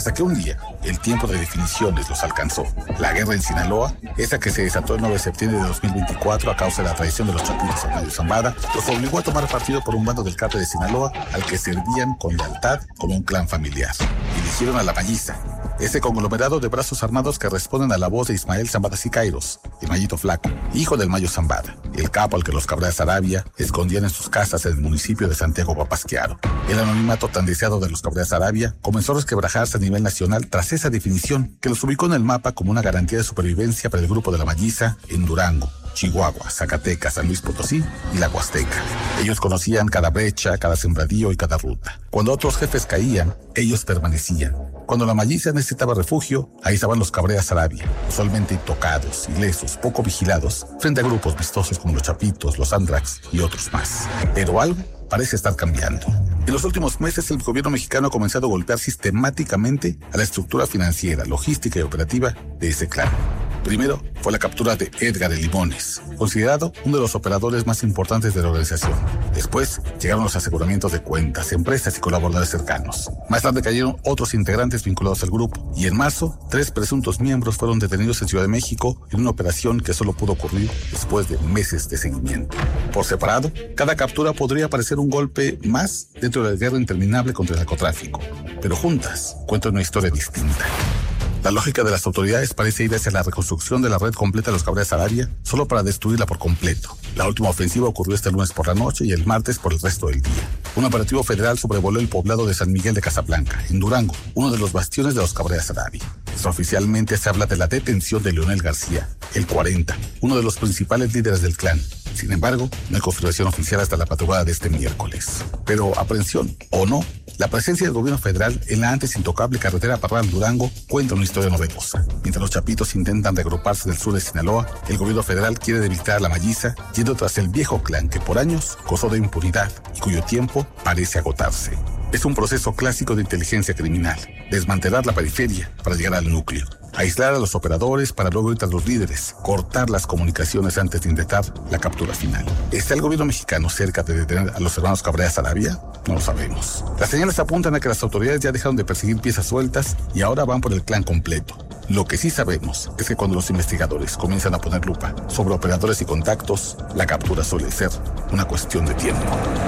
Hasta que un día, el tiempo de definiciones los alcanzó. La guerra en Sinaloa, esa que se desató el 9 de septiembre de 2024 a causa de la traición de los chapitos a Mayo Zambada, los obligó a tomar partido por un bando del cártel de Sinaloa al que servían con lealtad como un clan familiar. Eligieron a la Malliza, ese conglomerado de brazos armados que responden a la voz de Ismael Zambada Sicairos, el Mayito Flaco, hijo del Mayo Zambada, el capo al que los Cabrera Saravia escondían en sus casas en el municipio de Santiago Papasquiaro. El anonimato tan deseado de los Cabrera Saravia comenzó a resquebrajarse a nivel nacional tras esa definición que los ubicó en el mapa como una garantía de supervivencia para el grupo de la Malliza en Durango, Chihuahua, Zacatecas, San Luis Potosí y la Huasteca. Ellos conocían cada brecha, cada sembradío y cada ruta. Cuando otros jefes caían, ellos permanecían. Cuando la Malliza necesitaba refugio, ahí estaban los Cabrera Saravia, usualmente intocados, ilesos, poco vigilados, frente a grupos vistosos como los Chapitos, los Andrax y otros más. Pero algo parece estar cambiando. En los últimos meses, el gobierno mexicano ha comenzado a golpear sistemáticamente a la estructura financiera, logística y operativa de ese clan. Primero fue la captura de Edgar El Limones, considerado uno de los operadores más importantes de la organización. Después llegaron los aseguramientos de cuentas, empresas y colaboradores cercanos. Más tarde cayeron otros integrantes vinculados al grupo. Y en marzo, 3 presuntos miembros fueron detenidos en Ciudad de México en una operación que solo pudo ocurrir después de meses de seguimiento. Por separado, cada captura podría parecer un golpe más dentro de la guerra interminable contra el narcotráfico. Pero juntas cuentan una historia distinta. La lógica de las autoridades parece ir hacia la reconstrucción de la red completa de los Cabrera Saravia, solo para destruirla por completo. La última ofensiva ocurrió este lunes por la noche y el martes por el resto del día. Un operativo federal sobrevoló el poblado de San Miguel de Casablanca, en Durango, uno de los bastiones de los Cabrera Saravia. Extraoficialmente se habla de la detención de Leonel García, el 40, uno de los principales líderes del clan. Sin embargo, no hay confirmación oficial hasta la madrugada de este miércoles. Pero, aprehensión o no, la presencia del gobierno federal en la antes intocable carretera Parral-Durango cuenta una historia novedosa. Mientras los Chapitos intentan reagruparse del sur de Sinaloa, el gobierno federal quiere debilitar a la Malliza, yendo tras el viejo clan que por años gozó de impunidad y cuyo tiempo parece agotarse. Es un proceso clásico de inteligencia criminal: desmantelar la periferia para llegar al núcleo, aislar a los operadores para luego ir tras los líderes, cortar las comunicaciones antes de intentar la captura final. ¿Está el gobierno mexicano cerca de detener a los hermanos Cabrera Saravia? No lo sabemos. Las señales apuntan a que las autoridades ya dejaron de perseguir piezas sueltas y ahora van por el clan completo. Lo que sí sabemos es que cuando los investigadores comienzan a poner lupa sobre operadores y contactos, la captura suele ser una cuestión de tiempo.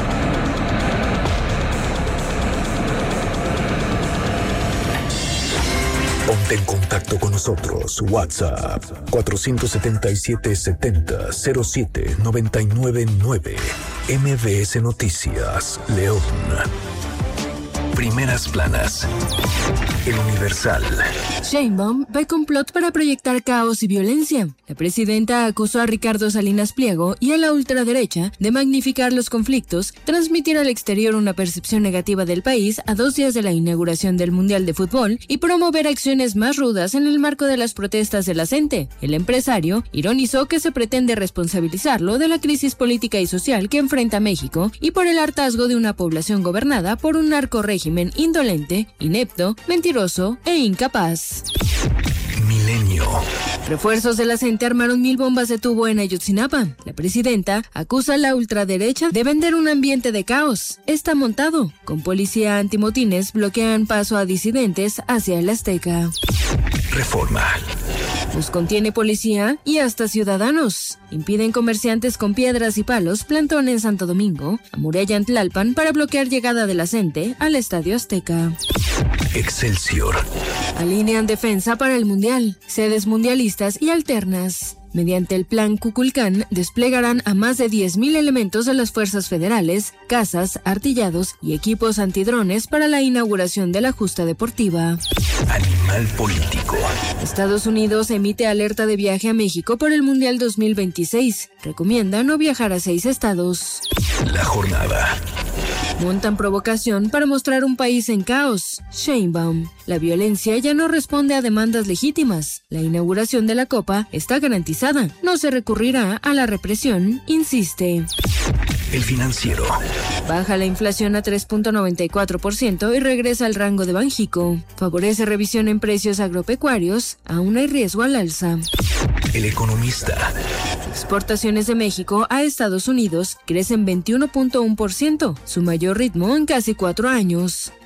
Ponte en contacto con nosotros. WhatsApp 477-70-07-999. MBS Noticias, León. Primeras planas. El Universal. Sheinbaum ve complot para proyectar caos y violencia. La presidenta acusó a Ricardo Salinas Pliego y a la ultraderecha de magnificar los conflictos, transmitir al exterior una percepción negativa del país a 2 días de la inauguración del Mundial de Fútbol y promover acciones más rudas en el marco de las protestas de la gente. El empresario ironizó que se pretende responsabilizarlo de la crisis política y social que enfrenta México y por el hartazgo de una población gobernada por un narcorrégimen indolente, inepto, mentiroso e incapaz. Milenio. Refuerzos de la CENTE armaron 1000 bombas de tubo en Ayotzinapa. La presidenta acusa a la ultraderecha de vender un ambiente de caos. Está montado. Con policía antimotines bloquean paso a disidentes hacia el Azteca. Reforma. Los contiene policía y hasta ciudadanos. Impiden comerciantes con piedras y palos plantón en Santo Domingo. Amurallan Tlalpan para bloquear llegada de la CENTE al Estadio Azteca. Excelsior. Alinean defensa para el Mundial. Sedes mundialistas y alternas. Mediante el Plan Kukulcán, desplegarán a más de 10,000 elementos de las fuerzas federales, cazas, artillados y equipos antidrones para la inauguración de la justa deportiva. Animal político. Estados Unidos emite alerta de viaje a México por el Mundial 2026. Recomienda no viajar a 6 estados. La jornada. Montan provocación para mostrar un país en caos. Sheinbaum. La violencia ya no responde a demandas legítimas. La inauguración de la Copa está garantizada. No se recurrirá a la represión, insiste. El Financiero. Baja la inflación a 3.94% y regresa al rango de Banjico. Favorece revisión en precios agropecuarios. Aún hay riesgo al alza. El Economista. Exportaciones de México a Estados Unidos crecen 21.1%, su mayor ritmo en casi 4 años.